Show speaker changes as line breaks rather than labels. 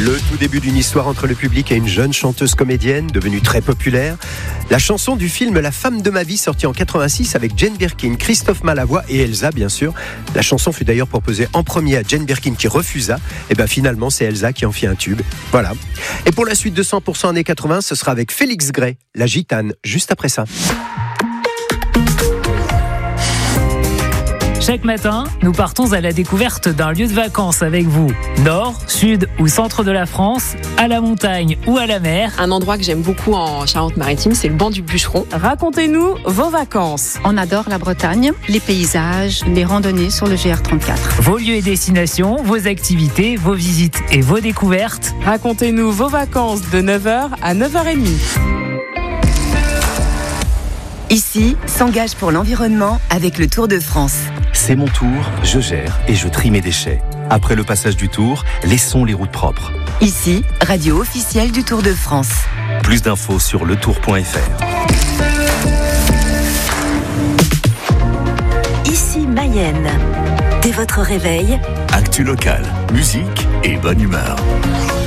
Le tout début d'une histoire entre le public et une jeune chanteuse comédienne devenue très populaire. La chanson du film La femme de ma vie, sortie en 86 avec Jane Birkin, Christophe Malavoie et Elsa bien sûr. La chanson fut d'ailleurs proposée en premier à Jane Birkin qui refusa. Et bien finalement c'est Elsa qui en fit un tube. Voilà. Et pour la suite de 100% années 80, ce sera avec Félix Gray, La Gitane, juste après ça.
Chaque matin, nous partons à la découverte d'un lieu de vacances avec vous. Nord, sud ou centre de la France, à la montagne ou à la mer.
Un endroit que j'aime beaucoup en Charente-Maritime, c'est le banc du Bûcheron.
Racontez-nous vos vacances.
On adore la Bretagne, les paysages, les randonnées sur le GR34.
Vos lieux et destinations, vos activités, vos visites et vos découvertes.
Racontez-nous vos vacances de 9h à 9h30.
Ici, s'engage pour l'environnement avec le Tour de France.
C'est mon tour, je gère et je trie mes déchets. Après le passage du Tour, laissons les routes propres.
Ici, radio officielle du Tour de France.
Plus d'infos sur letour.fr.
Ici Mayenne. Dès votre réveil,
actu locale, musique et bonne humeur.